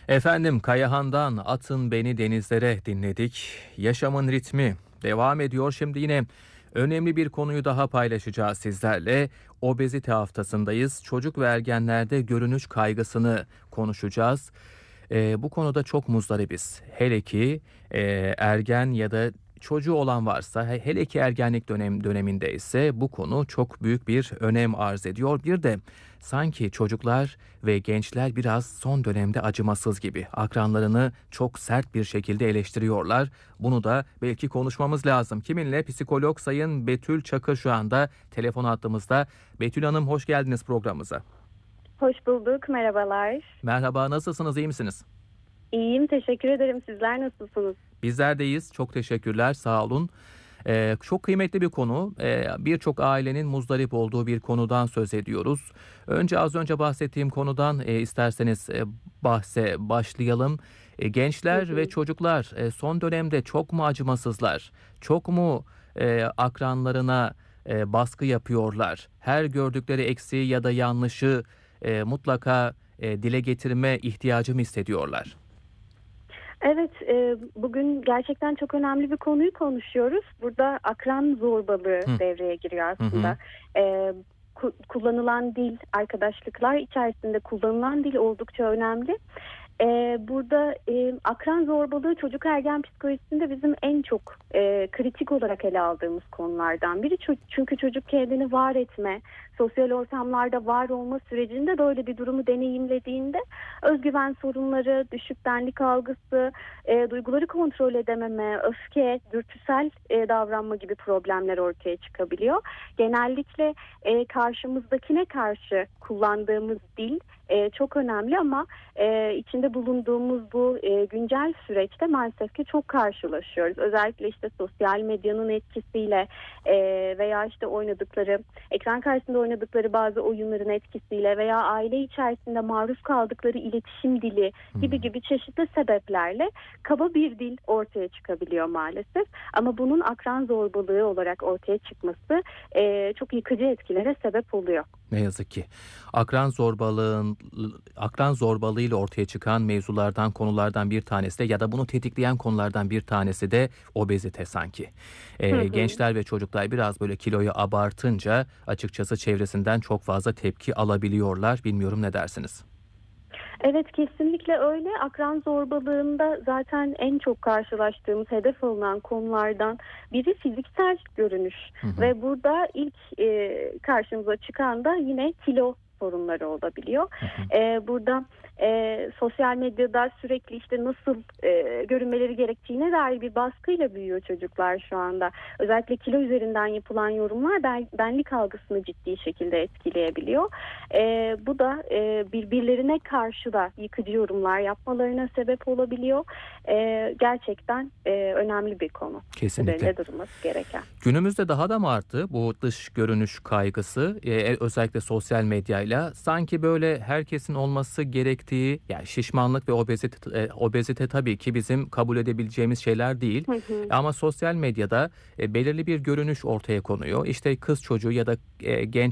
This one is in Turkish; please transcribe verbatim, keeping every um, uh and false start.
Efendim Kayahan'dan Atın Beni Denizlere dinledik. Yaşamın ritmi devam ediyor. Şimdi yine önemli bir konuyu daha paylaşacağız sizlerle. Obezite haftasındayız. Çocuk ve ergenlerde görünüş kaygısını konuşacağız. Ee, bu konuda çok muzdaribiz. Hele ki e, ergen ya da çocuğu olan varsa, he- hele ki ergenlik dönem döneminde ise bu konu çok büyük bir önem arz ediyor. Bir de sanki çocuklar ve gençler biraz son dönemde acımasız gibi. Akranlarını çok sert bir şekilde eleştiriyorlar. Bunu da belki konuşmamız lazım. Kiminle? Psikolog Sayın Betül Çakır şu anda telefon hattımızda. Betül Hanım, hoş geldiniz programımıza. Hoş bulduk, merhabalar. Merhaba, nasılsınız, iyi misiniz? İyiyim, teşekkür ederim. Sizler nasılsınız? Bizler deyiz. Çok teşekkürler. Sağ olun. Ee, çok kıymetli bir konu. Ee, birçok ailenin muzdarip olduğu bir konudan söz ediyoruz. Önce az önce bahsettiğim konudan e, isterseniz e, bahse başlayalım. E, Hı gençler ve hı. çocuklar e, son dönemde çok mu acımasızlar? Çok mu e, akranlarına e, baskı yapıyorlar? Her gördükleri eksiği ya da yanlışı e, mutlaka e, dile getirme ihtiyacı mı hissediyorlar? Evet, e, bugün gerçekten çok önemli bir konuyu konuşuyoruz. Burada akran zorbalığı Hı devreye giriyor hı. Hı. aslında. E, ku- kullanılan dil, arkadaşlıklar içerisinde kullanılan dil oldukça önemli. Ee, burada e, akran zorbalığı çocuk ergen psikolojisinde bizim en çok e, kritik olarak ele aldığımız konulardan biri. Ço- Çünkü çocuk kendini var etme, sosyal ortamlarda var olma sürecinde böyle bir durumu deneyimlediğinde özgüven sorunları, düşük benlik algısı, e, duyguları kontrol edememe, öfke, dürtüsel e, davranma gibi problemler ortaya çıkabiliyor. Genellikle e, karşımızdakine karşı kullandığımız dil e, çok önemli ama e, içinde bulunduğumuz bu e, güncel süreçte maalesef ki çok karşılaşıyoruz. Özellikle işte sosyal medyanın etkisiyle e, veya işte oynadıkları, ekran karşısında oynadıkları bazı oyunların etkisiyle veya aile içerisinde maruz kaldıkları iletişim dili gibi Hmm. gibi çeşitli sebeplerle kaba bir dil ortaya çıkabiliyor maalesef. Ama bunun akran zorbalığı olarak ortaya çıkması e, çok yıkıcı etkilere sebep oluyor. Ne yazık ki. Akran zorbalığın akran zorbalığıyla ortaya çıkan mevzulardan, konulardan bir tanesi de ya da bunu tetikleyen konulardan bir tanesi de obezite sanki. Hı Ee, hı. gençler ve çocuklar biraz böyle kiloyu abartınca açıkçası çevresinden çok fazla tepki alabiliyorlar. Bilmiyorum, ne dersiniz? Evet, kesinlikle öyle. Akran zorbalığında zaten en çok karşılaştığımız hedef alınan konulardan biri fiziksel görünüş. Hı hı. Ve burada ilk e, karşımıza çıkan da yine kilo sorunları olabiliyor. Hı hı. E, burada e, sosyal medyada sürekli işte nasıl e, görünmeleri gerektiğine dair bir baskıyla büyüyor çocuklar şu anda. Özellikle kilo üzerinden yapılan yorumlar ben, benlik algısını ciddi şekilde etkileyebiliyor. E, bu da e, birbirlerine karşı da yıkıcı yorumlar yapmalarına sebep olabiliyor. E, gerçekten e, önemli bir konu. Kesinlikle. Üzerinde durulması gereken. Günümüzde daha da mı arttı bu dış görünüş kaygısı? Ee, özellikle sosyal medyayla sanki böyle herkesin olması gerektiği, yani şişmanlık ve obezite, e, obezite tabii ki bizim kabul edebileceğimiz şeyler değil. Hı hı. Ama sosyal medyada e, belirli bir görünüş ortaya konuyor. İşte kız çocuğu ya da e, genç